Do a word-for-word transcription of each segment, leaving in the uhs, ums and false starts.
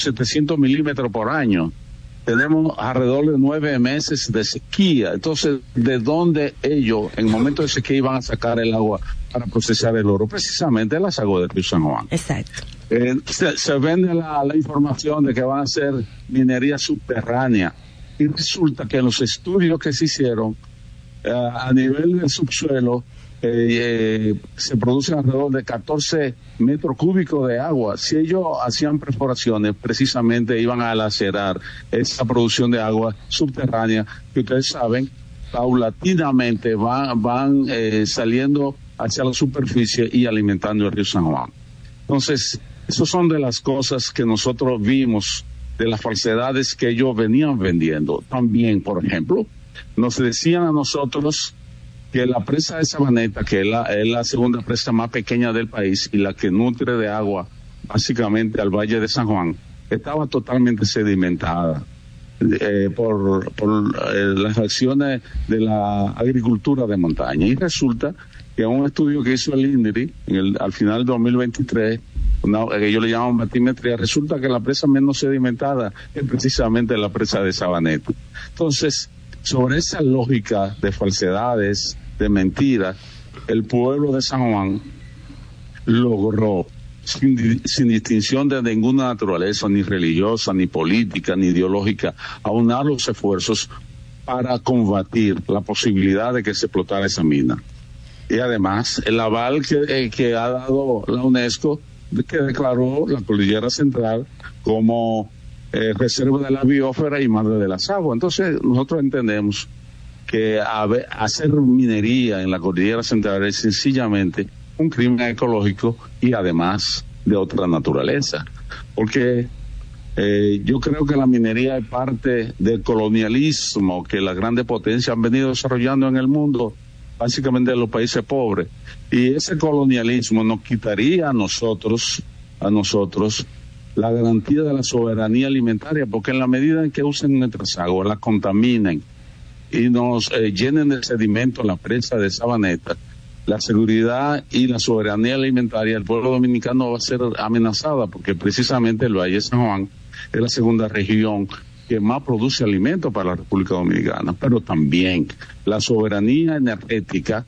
setecientos milímetros por año. Tenemos alrededor de nueve meses de sequía. Entonces, ¿de dónde ellos, en el momento de sequía, iban a sacar el agua para procesar el oro? Precisamente las aguas del río San Juan. Exacto. Eh, se, se vende la, la información de que van a hacer minería subterránea. Y resulta que los estudios que se hicieron eh, a nivel del subsuelo, Eh, eh, se producen alrededor de catorce metros cúbicos de agua. Si ellos hacían perforaciones, precisamente iban a lacerar esa producción de agua subterránea, que ustedes saben, paulatinamente van, van eh, saliendo hacia la superficie y alimentando el río San Juan. Entonces, esas son de las cosas que nosotros vimos, de las falsedades que ellos venían vendiendo. También, por ejemplo, nos decían a nosotros que la presa de Sabaneta, que es la, es la segunda presa más pequeña del país y la que nutre de agua básicamente al Valle de San Juan, estaba totalmente sedimentada eh, por, por eh, las acciones de la agricultura de montaña. Y resulta que un estudio que hizo el INRI en el, al final del dos mil veintitrés, una, que ellos le llaman batimetría, resulta que la presa menos sedimentada es precisamente la presa de Sabaneta. Entonces, sobre esa lógica de falsedades, de mentiras, el pueblo de San Juan logró, sin, sin distinción de ninguna naturaleza, ni religiosa, ni política, ni ideológica, aunar los esfuerzos para combatir la posibilidad de que se explotara esa mina. Y además, el aval que, eh, que ha dado la UNESCO, que declaró la Cordillera Central como Eh, reserva de la biosfera y madre de las aguas. Entonces nosotros entendemos que haber, hacer minería en la Cordillera Central es sencillamente un crimen ecológico y además de otra naturaleza, porque eh, yo creo que la minería es parte del colonialismo que las grandes potencias han venido desarrollando en el mundo, básicamente en los países pobres, y ese colonialismo nos quitaría a nosotros a nosotros la garantía de la soberanía alimentaria, porque en la medida en que usen nuestras aguas, las contaminen y nos eh, llenen de sedimento la presa de Sabaneta, la seguridad y la soberanía alimentaria del pueblo dominicano va a ser amenazada, porque precisamente el Valle de San Juan es la segunda región que más produce alimentos para la República Dominicana, pero también la soberanía energética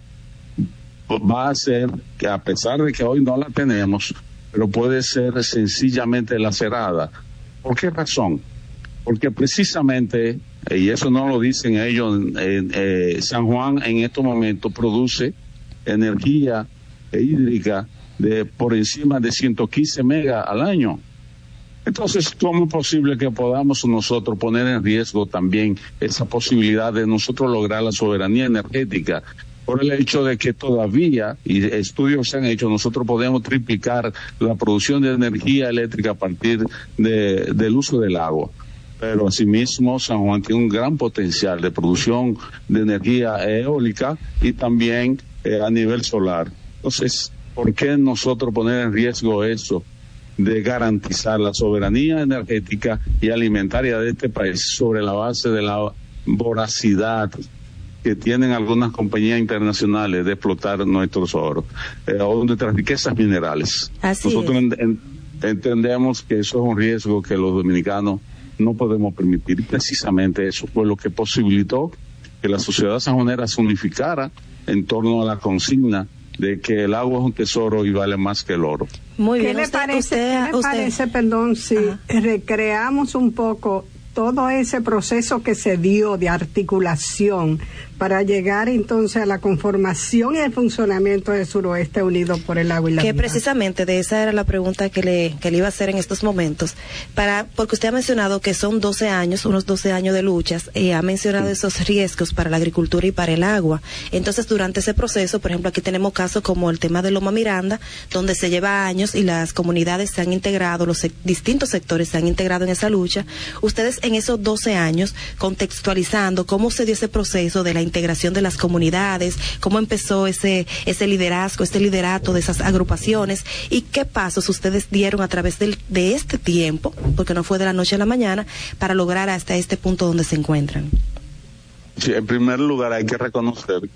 va a hacer que, a pesar de que hoy no la tenemos, pero puede ser sencillamente lacerada. ¿Por qué razón? Porque precisamente, y eso no lo dicen ellos, eh, eh, San Juan en estos momentos produce energía hídrica de por encima de ciento quince megas al año. Entonces, ¿cómo es posible que podamos nosotros poner en riesgo también esa posibilidad de nosotros lograr la soberanía energética? Por el hecho de que todavía, y estudios se han hecho, nosotros podemos triplicar la producción de energía eléctrica a partir de, del uso del agua. Pero asimismo, San Juan tiene un gran potencial de producción de energía eólica y también eh, a nivel solar. Entonces, ¿por qué nosotros poner en riesgo eso de garantizar la soberanía energética y alimentaria de este país sobre la base de la voracidad que tienen algunas compañías internacionales de explotar nuestros oros eh, o nuestras riquezas minerales? Así Nosotros es. en, en, entendemos que eso es un riesgo que los dominicanos no podemos permitir, y precisamente eso fue lo que posibilitó que la sociedad sanjuanera se unificara en torno a la consigna de que el agua es un tesoro y vale más que el oro. Muy ¿Qué bien. le Usted, parece, usted, ¿qué le usted... parece, perdón, si Ajá. recreamos un poco todo ese proceso que se dio de articulación para llegar entonces a la conformación y el funcionamiento de Suroeste Unido por el Agua y la Que Vida? precisamente de esa era la pregunta que le, que le iba a hacer en estos momentos, para porque usted ha mencionado que son doce años, unos doce años de luchas, y ha mencionado esos riesgos para la agricultura y para el agua. Entonces, durante ese proceso, por ejemplo, aquí tenemos casos como el tema de Loma Miranda, donde se lleva años y las comunidades se han integrado, los sec- distintos sectores se han integrado en esa lucha. Ustedes en esos doce años, contextualizando cómo se dio ese proceso de la integración de las comunidades, cómo empezó ese ese liderazgo, este liderato de esas agrupaciones, y qué pasos ustedes dieron a través del, de este tiempo, porque no fue de la noche a la mañana, para lograr hasta este punto donde se encuentran. Sí, en primer lugar hay que reconocer que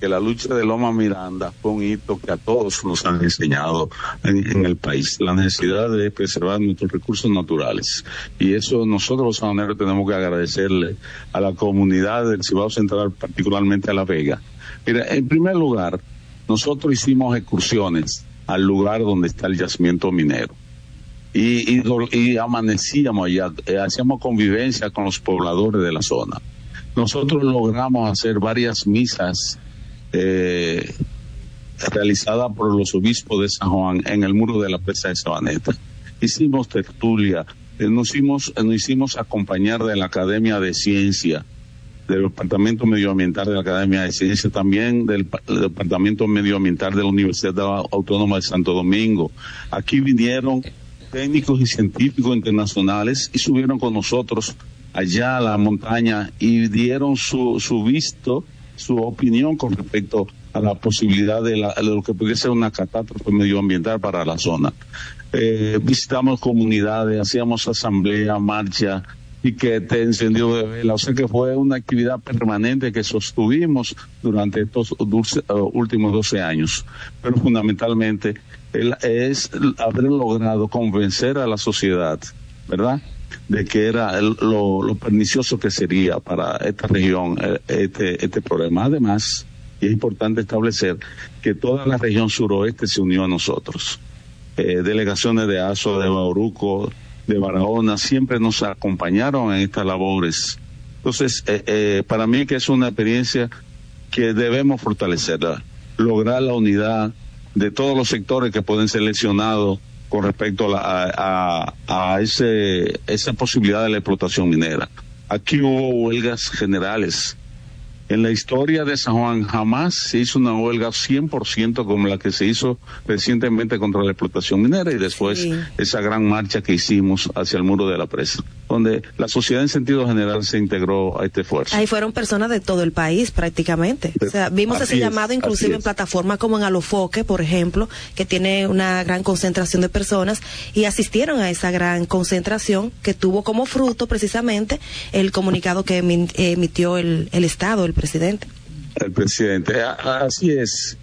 que la lucha de Loma Miranda fue un hito que a todos nos han enseñado en, en el país, la necesidad de preservar nuestros recursos naturales. Y eso nosotros los sabaneros tenemos que agradecerle a la comunidad del Cibao Central, particularmente a La Vega. Mira, en primer lugar, nosotros hicimos excursiones al lugar donde está el yacimiento minero. Y, y, y amanecíamos allá, eh, hacíamos convivencia con los pobladores de la zona. Nosotros logramos hacer varias misas eh, realizadas por los obispos de San Juan en el muro de la presa de Sabaneta. Hicimos tertulia, eh, nos hicimos, nos hicimos acompañar de la Academia de Ciencia, del Departamento Medioambiental de la Academia de Ciencia, también del, del Departamento Medioambiental de la Universidad Autónoma de Santo Domingo. Aquí vinieron técnicos y científicos internacionales y subieron con nosotros allá a la montaña y dieron su, su visto, su opinión con respecto a la posibilidad de, la, de lo que pudiese ser una catástrofe medioambiental para la zona. Eh, visitamos comunidades, hacíamos asamblea, marcha, piquete, encendido de vela, o sea que fue una actividad permanente que sostuvimos durante estos dulce, uh, últimos doce años, pero fundamentalmente el, es haber logrado convencer a la sociedad, ¿verdad?, de que era el, lo, lo pernicioso que sería para esta región este, este problema. Además, y es importante establecer que toda la región suroeste se unió a nosotros. Eh, delegaciones de Azo, de Bauruco, de Barahona, siempre nos acompañaron en estas labores. Entonces, eh, eh, para mí que es una experiencia que debemos fortalecerla, lograr la unidad de todos los sectores que pueden ser lesionados con respecto a, la, a, a ese, esa posibilidad de la explotación minera. Aquí hubo huelgas generales. En la historia de San Juan jamás se hizo una huelga cien por ciento como la que se hizo recientemente contra la explotación minera y después sí. Esa gran marcha que hicimos hacia el muro de la presa, donde la sociedad en sentido general se integró a este esfuerzo. Ahí fueron personas de todo el país prácticamente. O sea, vimos así ese es, llamado inclusive en plataformas como en Alofoque, por ejemplo, que tiene una gran concentración de personas y asistieron a esa gran concentración que tuvo como fruto precisamente el comunicado que emitió el, el Estado, el presidente. El presidente, así es.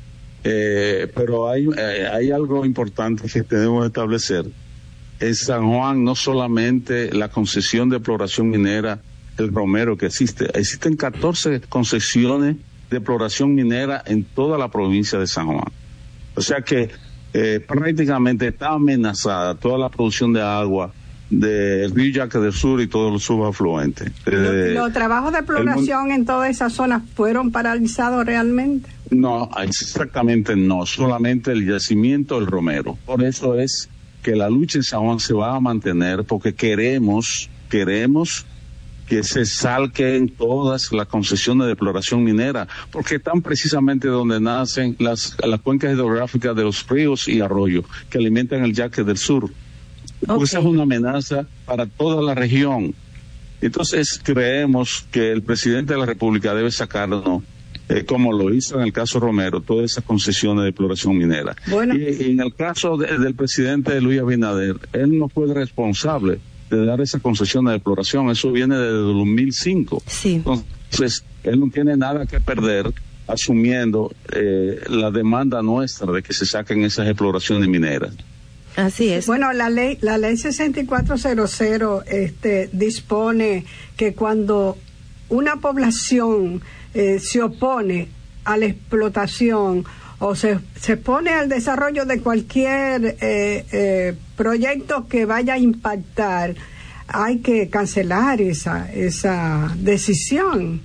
Eh, pero hay, eh, hay algo importante que tenemos que establecer. En San Juan no solamente la concesión de exploración minera, el Romero que existe, existen catorce concesiones de exploración minera en toda la provincia de San Juan. O sea que eh, prácticamente está amenazada toda la producción de agua del río Yaque del Sur y todos los subafluentes. Eh, ¿Los trabajos de exploración el, en toda esa zona fueron paralizados realmente? No, exactamente no, solamente el yacimiento del Romero. Por eso es que la lucha en San Juan se va a mantener, porque queremos, queremos que se salquen todas las concesiones de exploración minera, porque están precisamente donde nacen las, las cuencas hidrográficas de los ríos y arroyos que alimentan el Yaque del Sur. Porque okay. Esa es una amenaza para toda la región. Entonces creemos que el presidente de la República debe sacarnos, eh, como lo hizo en el caso Romero, todas esas concesiones de exploración minera. Bueno. Y, y en el caso de, del presidente Luis Abinader, él no fue responsable de dar esa concesión de exploración. Eso viene desde el dos mil cinco. Sí. Entonces, él no tiene nada que perder asumiendo eh, la demanda nuestra de que se saquen esas exploraciones mineras. Así es. Bueno, la ley la ley sesenta y cuatro cero cero este, dispone que cuando una población eh, se opone a la explotación o se, se opone al desarrollo de cualquier eh, eh, proyecto que vaya a impactar, hay que cancelar esa, esa decisión.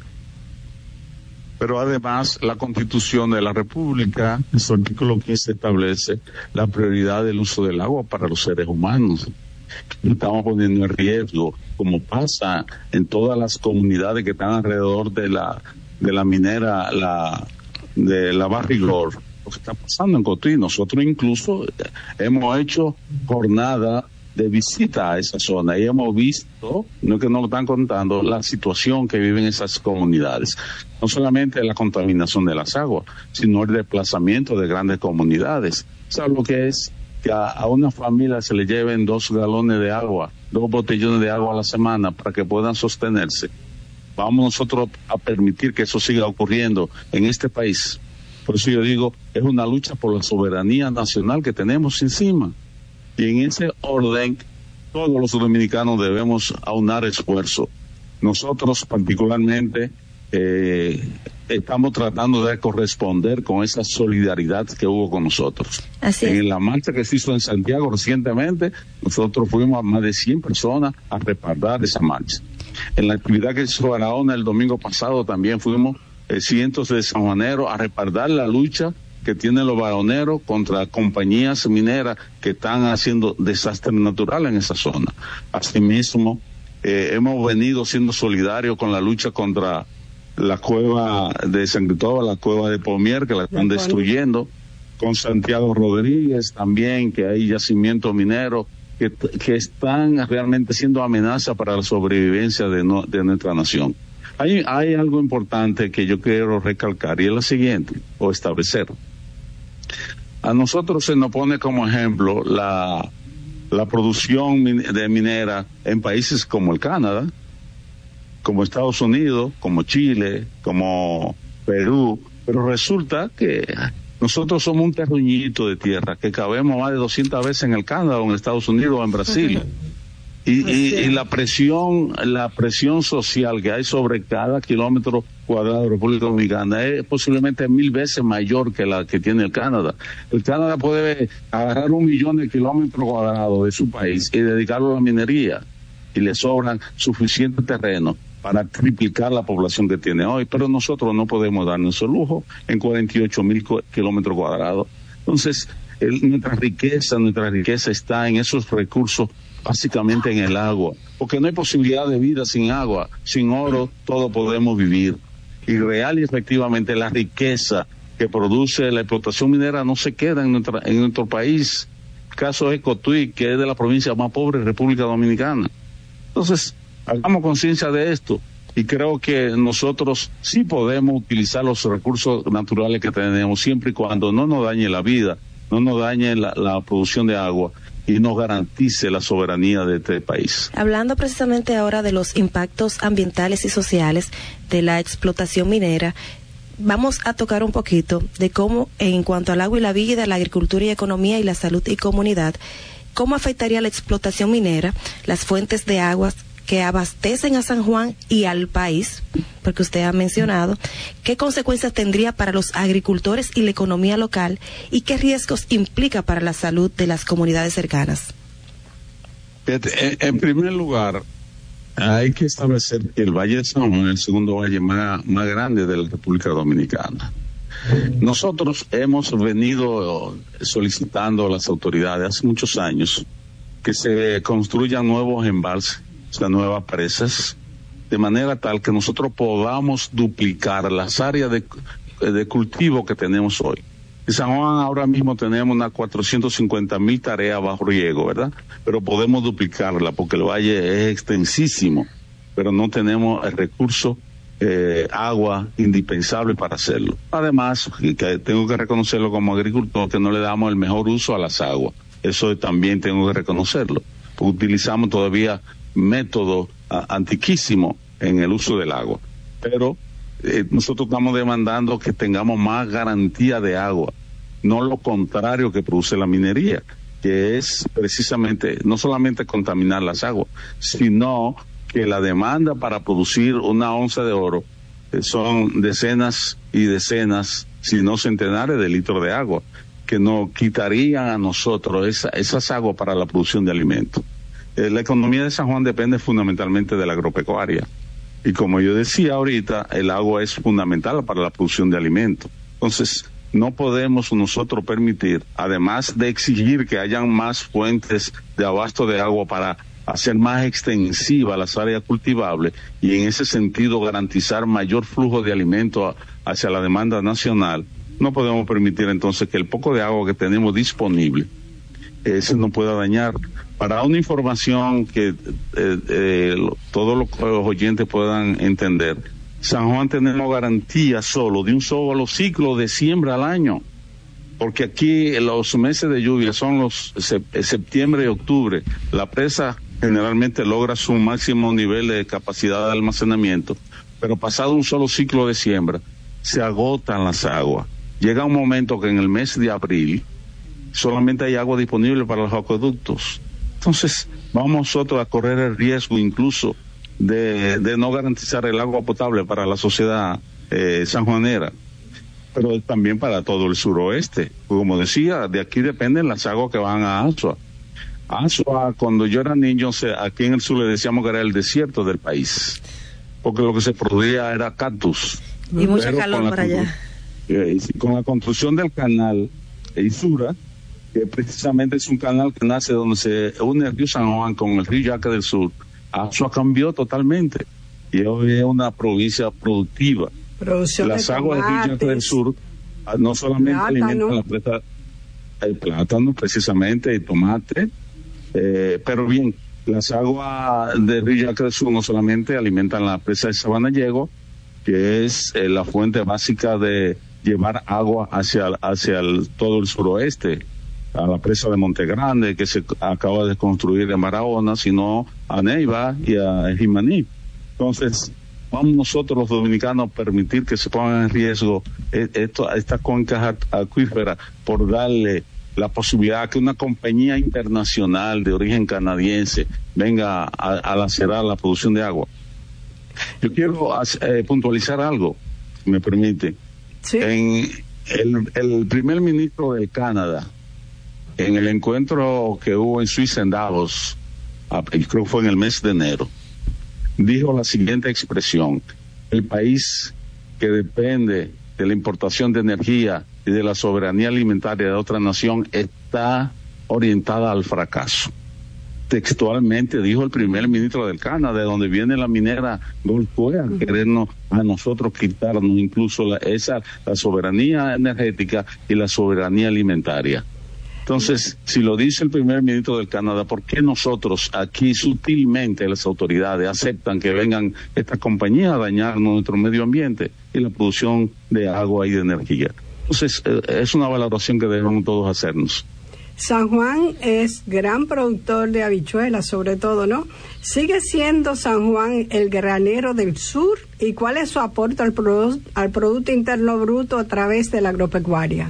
Pero además la Constitución de la República, en su artículo quince, establece la prioridad del uso del agua para los seres humanos. Estamos poniendo en riesgo, como pasa en todas las comunidades que están alrededor de la de la minera, la de la Barrigor, lo que está pasando en Cotuí. Nosotros incluso hemos hecho jornada de visita a esa zona y hemos visto, no es que nos lo están contando, la situación que viven esas comunidades. No solamente la contaminación de las aguas, sino el desplazamiento de grandes comunidades. ¿Sabes lo que es? Que a, a una familia se le lleven dos galones de agua, dos botellones de agua a la semana para que puedan sostenerse. ¿Vamos nosotros a permitir que eso siga ocurriendo en este país? Por eso yo digo, es una lucha por la soberanía nacional que tenemos encima. Y en ese orden, todos los dominicanos debemos aunar esfuerzo. Nosotros particularmente eh, estamos tratando de corresponder con esa solidaridad que hubo con nosotros. Así es. En la marcha que se hizo en Santiago recientemente, nosotros fuimos a más de cien personas a respaldar esa marcha. En la actividad que hizo Barahona el domingo pasado también fuimos eh, cientos de sanjuaneros a respaldar la lucha que tienen los baroneros contra compañías mineras que están haciendo desastres naturales en esa zona. Asimismo, eh, hemos venido siendo solidarios con la lucha contra la cueva de San Cristóbal, la cueva de Pomier, que la están destruyendo, con Santiago Rodríguez también, que hay yacimientos mineros que, que están realmente siendo amenaza para la sobrevivencia de, no, de nuestra nación. Hay, hay algo importante que yo quiero recalcar, y es lo siguiente, o establecer. A nosotros se nos pone como ejemplo la, la producción de minera en países como el Canadá, como Estados Unidos, como Chile, como Perú, pero resulta que nosotros somos un terruñito de tierra, que cabemos más de doscientas veces en el Canadá, o en Estados Unidos, o en Brasil. Y, y, y la presión, la presión social que hay sobre cada kilómetro cuadrado de República Dominicana es posiblemente mil veces mayor que la que tiene el Canadá. El Canadá puede agarrar un millón de kilómetros cuadrados de su país y dedicarlo a la minería, y le sobran suficiente terreno para triplicar la población que tiene hoy, pero nosotros no podemos darnos ese lujo en cuarenta y ocho mil kilómetros cuadrados. Entonces, el, nuestra riqueza, nuestra riqueza está en esos recursos, básicamente en el agua, porque no hay posibilidad de vida sin agua. Sin oro todo podemos vivir, y real y efectivamente la riqueza que produce la explotación minera no se queda en, nuestra, en nuestro país. El caso es Cotuí, que es de la provincia más pobre de República Dominicana. Entonces, hagamos conciencia de esto, y creo que nosotros sí podemos utilizar los recursos naturales que tenemos, siempre y cuando no nos dañe la vida, no nos dañe la, la producción de agua, y nos garantice la soberanía de este país. Hablando precisamente ahora de los impactos ambientales y sociales de la explotación minera, vamos a tocar un poquito de cómo, en cuanto al agua y la vida, la agricultura y economía, y la salud y comunidad, cómo afectaría la explotación minera, las fuentes de aguas que abastecen a San Juan y al país, porque usted ha mencionado, qué consecuencias tendría para los agricultores y la economía local, y qué riesgos implica para la salud de las comunidades cercanas. En primer lugar, hay que establecer que el Valle de San Juan es el segundo valle más, más grande de la República Dominicana. Nosotros hemos venido solicitando a las autoridades hace muchos años que se construyan nuevos embalses, o sea, nuevas presas, de manera tal que nosotros podamos duplicar las áreas de, de cultivo que tenemos hoy. En San Juan ahora mismo tenemos unas cuatrocientas cincuenta mil tareas bajo riego, ¿verdad? Pero podemos duplicarla porque el valle es extensísimo, pero no tenemos el recurso, eh, agua indispensable para hacerlo. Además, que tengo que reconocerlo como agricultor, que no le damos el mejor uso a las aguas. Eso también tengo que reconocerlo, porque utilizamos todavía método a, antiquísimo en el uso del agua, pero eh, nosotros estamos demandando que tengamos más garantía de agua, no lo contrario que produce la minería, que es precisamente no solamente contaminar las aguas, sino que la demanda para producir una onza de oro eh, son decenas y decenas, si no centenares de litros de agua, que nos quitarían a nosotros esa, esas aguas para la producción de alimentos. La economía de San Juan depende fundamentalmente de la agropecuaria, y como yo decía ahorita, el agua es fundamental para la producción de alimentos. Entonces, no podemos nosotros permitir, además de exigir que hayan más fuentes de abasto de agua para hacer más extensiva las áreas cultivables, y en ese sentido garantizar mayor flujo de alimentos hacia la demanda nacional, no podemos permitir entonces que el poco de agua que tenemos disponible eh, se nos pueda dañar. Para una información que eh, eh, todos los oyentes puedan entender, San Juan tenemos garantía solo de un solo ciclo de siembra al año, porque aquí los meses de lluvia son los septiembre y octubre. La presa generalmente logra su máximo nivel de capacidad de almacenamiento, pero pasado un solo ciclo de siembra se agotan las aguas, llega un momento que en el mes de abril solamente hay agua disponible para los acueductos. Entonces, vamos nosotros a correr el riesgo incluso de, de no garantizar el agua potable para la sociedad eh, sanjuanera, pero también para todo el suroeste. Como decía, de aquí dependen las aguas que van a Azua. Azua, cuando yo era niño, se, aquí en el sur le decíamos que era el desierto del país, porque lo que se producía era cactus. Y mucha calor para allá. Eh, con la construcción del canal Isura, que precisamente es un canal que nace donde se une el río San Juan con el río Yaque del Sur, Azua cambió totalmente y hoy es una provincia productiva. Producción Las de aguas del río Yaque del Sur no solamente plátano. alimentan la presa, el plátano precisamente, el tomate, eh, pero bien, las aguas del río Yaque del Sur no solamente alimentan la presa de Sabanayego, que es eh, la fuente básica de llevar agua hacia, hacia el, todo el suroeste, a la presa de Monte Grande, que se acaba de construir en Barahona, sino a Neiva y a Jimaní. Entonces, vamos nosotros los dominicanos a permitir que se pongan en riesgo esto, esta cuenca acuífera por darle la posibilidad a que una compañía internacional de origen canadiense venga a, a lacerar la producción de agua. Yo quiero eh, puntualizar algo, si me permite. ¿Sí? En el, el primer ministro de Canadá, en el encuentro que hubo en Suiza, en Davos, creo que fue en el mes de enero, dijo la siguiente expresión: el país que depende de la importación de energía y de la soberanía alimentaria de otra nación está orientada al fracaso. Textualmente dijo el primer ministro del Canadá, de donde viene la minera Goldcoe, a querernos a nosotros quitarnos incluso la, esa la soberanía energética y la soberanía alimentaria. Entonces, si lo dice el primer ministro del Canadá, ¿por qué nosotros aquí sutilmente las autoridades aceptan que vengan estas compañías a dañar nuestro medio ambiente y la producción de agua y de energía? Entonces, eh, es una valoración que debemos todos hacernos. San Juan es gran productor de habichuelas, sobre todo, ¿no? ¿Sigue siendo San Juan el granero del sur? ¿Y cuál es su aporte al, produ- al Producto Interno Bruto a través de la agropecuaria?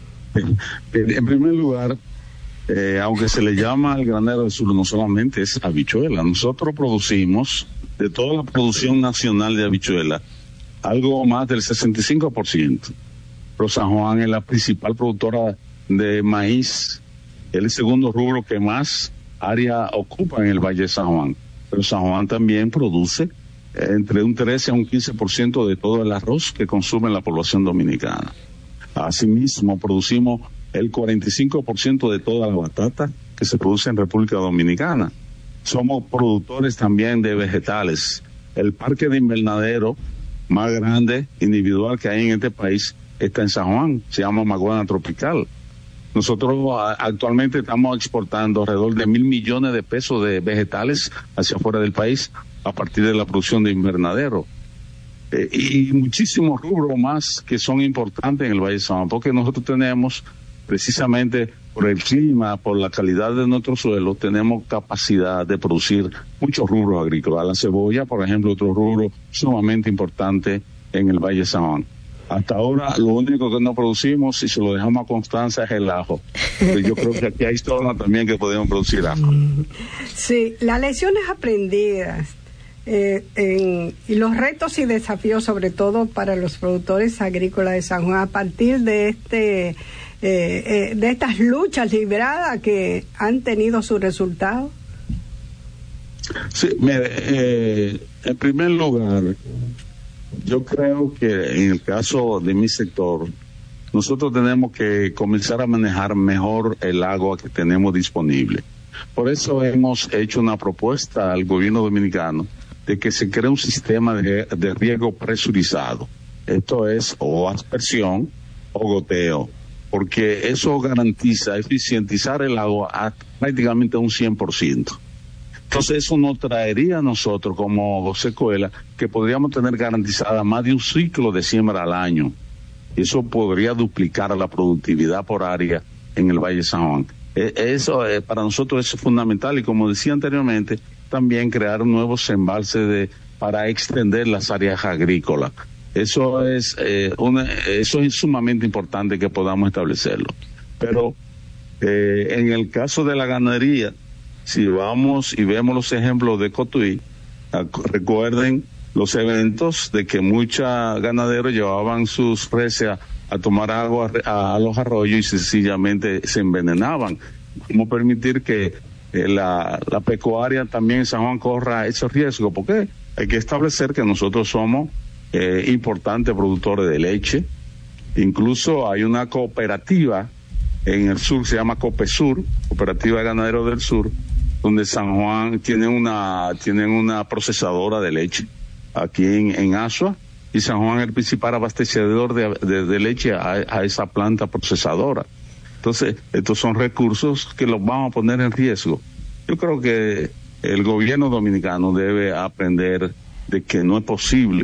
En primer lugar, eh, aunque se le llama el granero del sur, no solamente es habichuela. Nosotros producimos, de toda la producción nacional de habichuela, algo más del sesenta y cinco por ciento. Pero San Juan es la principal productora de maíz, es el segundo rubro que más área ocupa en el Valle de San Juan. Pero San Juan también produce eh, entre un trece a un quince por ciento de todo el arroz que consume la población dominicana. Asimismo, producimos el cuarenta y cinco por ciento de toda la batata que se produce en República Dominicana. Somos productores también de vegetales. El parque de invernadero más grande individual que hay en este país está en San Juan, se llama Maguana Tropical. Nosotros a, actualmente estamos exportando alrededor de mil millones de pesos de vegetales hacia afuera del país a partir de la producción de invernadero. Eh, y muchísimos rubros más que son importantes en el Valle de San Juan, porque nosotros tenemos, precisamente por el clima, por la calidad de nuestro suelo, tenemos capacidad de producir muchos rubros agrícolas. La cebolla, por ejemplo, otro rubro sumamente importante en el Valle de San Juan. Hasta ahora lo único que no producimos, y se lo dejamos a Constanza, es el ajo. Pero yo creo que aquí hay zonas también que podemos producir ajo. Sí, las lecciones aprendidas eh, en, y los retos y desafíos, sobre todo para los productores agrícolas de San Juan, a partir de este eh, eh, de estas luchas libradas que han tenido su resultado. Sí, mire, eh, en primer lugar, yo creo que en el caso de mi sector, nosotros tenemos que comenzar a manejar mejor el agua que tenemos disponible. Por eso hemos hecho una propuesta al gobierno dominicano de que se cree un sistema de, de riego presurizado. Esto es o aspersión o goteo, porque eso garantiza eficientizar el agua a prácticamente un cien por ciento. Entonces eso nos traería a nosotros como secuela que podríamos tener garantizada más de un ciclo de siembra al año. Y eso podría duplicar la productividad por área en el Valle de San Juan. Eso eh, para nosotros es fundamental, y como decía anteriormente, también crear nuevos embalses de, para extender las áreas agrícolas. Eso es, eh, una, eso es sumamente importante que podamos establecerlo. Pero eh, en el caso de la ganadería, si vamos y vemos los ejemplos de Cotuí, recuerden los eventos de que muchos ganaderos llevaban sus reses a, a tomar agua a, a los arroyos y sencillamente se envenenaban. ¿Cómo permitir que eh, la, la pecuaria también en San Juan corra esos riesgos? Porque hay que establecer que nosotros somos eh, importantes productores de leche. Incluso hay una cooperativa en el sur, se llama Copesur, Cooperativa de Ganaderos del Sur, donde San Juan tiene una, tienen una procesadora de leche aquí en, en Asua, y San Juan es el principal abastecedor de, de, de leche a, a esa planta procesadora. Entonces, estos son recursos que los vamos a poner en riesgo. Yo creo que el gobierno dominicano debe aprender de que no es posible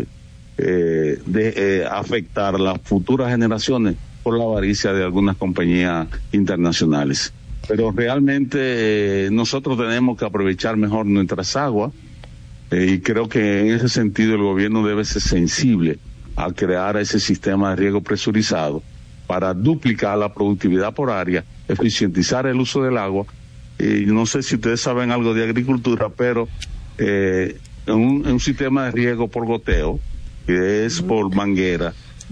eh, de eh, afectar a las futuras generaciones por la avaricia de algunas compañías internacionales. Pero realmente eh, nosotros tenemos que aprovechar mejor nuestras aguas, eh, y creo que en ese sentido el gobierno debe ser sensible a crear ese sistema de riego presurizado para duplicar la productividad por área, eficientizar el uso del agua. Y no sé si ustedes saben algo de agricultura, pero eh, en, un, en un sistema de riego por goteo, que es por manguera,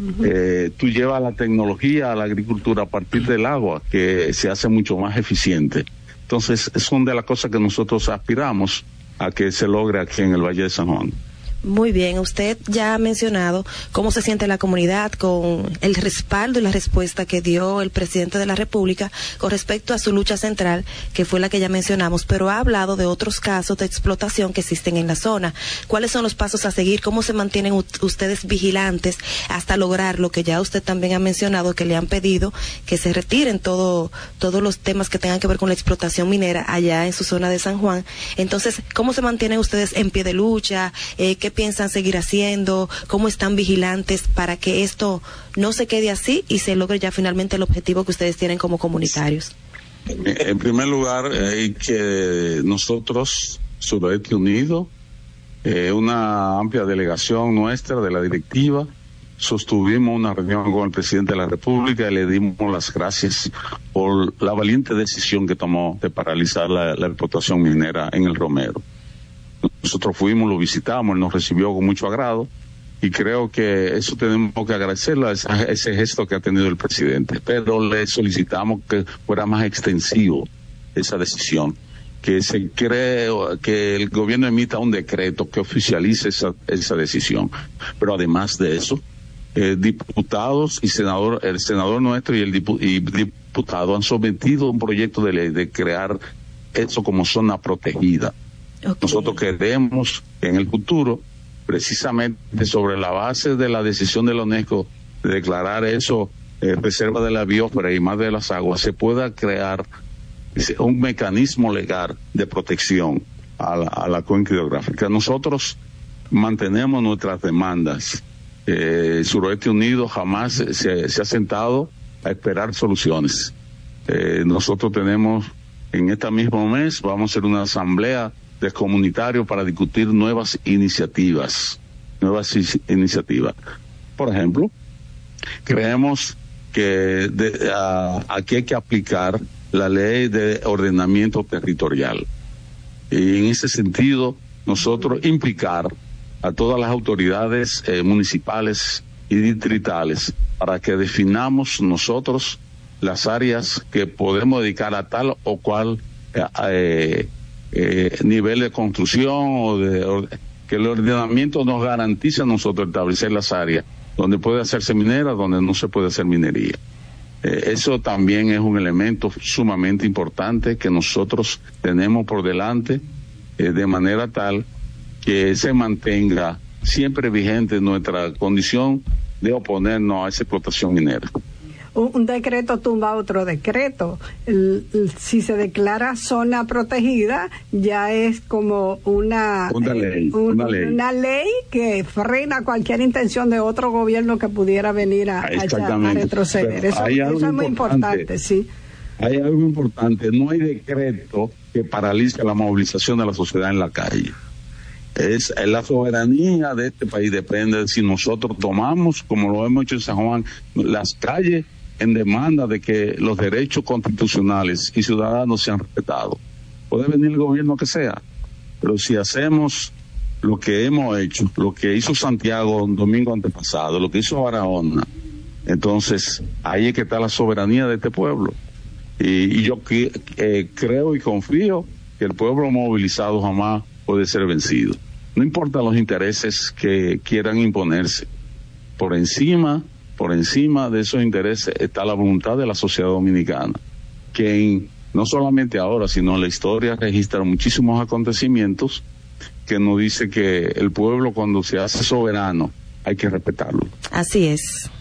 eh, tú llevas la tecnología a la agricultura a partir del agua, que se hace mucho más eficiente. Entonces, son de las cosas que nosotros aspiramos a que se logre aquí en el Valle de San Juan. Muy bien, usted ya ha mencionado cómo se siente la comunidad con el respaldo y la respuesta que dio el presidente de la República con respecto a su lucha central, que fue la que ya mencionamos, pero ha hablado de otros casos de explotación que existen en la zona. ¿Cuáles son los pasos a seguir? ¿Cómo se mantienen ustedes vigilantes hasta lograr lo que ya usted también ha mencionado, que le han pedido que se retiren todo, todos los temas que tengan que ver con la explotación minera allá en su zona de San Juan? Entonces, ¿cómo se mantienen ustedes en pie de lucha? Eh, ¿Qué piensan seguir haciendo? ¿Cómo están vigilantes para que esto no se quede así y se logre ya finalmente el objetivo que ustedes tienen como comunitarios? En primer lugar, hay que nosotros, Suroeste Unido, eh, una amplia delegación nuestra de la directiva, sostuvimos una reunión con el presidente de la República y le dimos las gracias por la valiente decisión que tomó de paralizar la, la explotación minera en el Romero. Nosotros fuimos, lo visitamos, él nos recibió con mucho agrado y creo que eso tenemos que agradecerle a ese, a ese gesto que ha tenido el presidente, pero le solicitamos que fuera más extensivo esa decisión, que se cree, que el gobierno emita un decreto que oficialice esa, esa decisión. Pero además de eso, eh, diputados y senador, el senador nuestro y el dipu, y diputado han sometido un proyecto de ley de crear eso como zona protegida. Okay. Nosotros queremos que en el futuro, precisamente sobre la base de la decisión de la UNESCO de declarar eso eh, reserva de la biosfera y más de las aguas, se pueda crear un mecanismo legal de protección a la, a la cuenca hidrográfica. Nosotros mantenemos nuestras demandas. Eh, Suroeste Unido jamás se, se ha sentado a esperar soluciones. Eh, nosotros tenemos, en este mismo mes, vamos a hacer una asamblea de comunitarios para discutir nuevas iniciativas, nuevas iniciativas. Por ejemplo, creemos que de, a, aquí hay que aplicar la ley de ordenamiento territorial. Y en ese sentido, nosotros implicar a todas las autoridades eh, municipales y distritales para que definamos nosotros las áreas que podemos dedicar a tal o cual eh, eh, nivel de construcción o de or, que el ordenamiento nos garantice a nosotros establecer las áreas donde puede hacerse minera, donde no se puede hacer minería. Eh, eso también es un elemento sumamente importante que nosotros tenemos por delante, eh, de manera tal que se mantenga siempre vigente nuestra condición de oponernos a esa explotación minera. Un decreto tumba otro decreto. El, el, si se declara zona protegida, ya es como una, una, ley, un, una, ley. una ley que frena cualquier intención de otro gobierno que pudiera venir a, a, a retroceder. Pero eso, eso es muy importante, sí. Hay algo importante, no hay decreto que paralice la movilización de la sociedad en la calle. Es la soberanía de este país depende de si nosotros tomamos, como lo hemos hecho en San Juan, las calles en demanda de que los derechos constitucionales y ciudadanos sean respetados. Puede venir el gobierno que sea, pero si hacemos lo que hemos hecho, lo que hizo Santiago el domingo antepasado, lo que hizo Barahona, entonces ahí es que está la soberanía de este pueblo. Y, y yo que, eh, creo y confío que el pueblo movilizado jamás puede ser vencido. No importa los intereses que quieran imponerse. Por encima, por encima de esos intereses está la voluntad de la sociedad dominicana, que en, no solamente ahora, sino en la historia registra muchísimos acontecimientos que nos dice que el pueblo, cuando se hace soberano, hay que respetarlo. Así es.